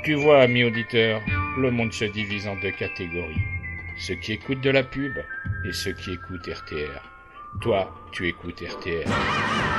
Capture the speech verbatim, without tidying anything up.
Tu vois, ami auditeur, le monde se divise en deux catégories. Ceux qui écoutent de la pub et ceux qui écoutent R T R. Toi, tu écoutes R T R.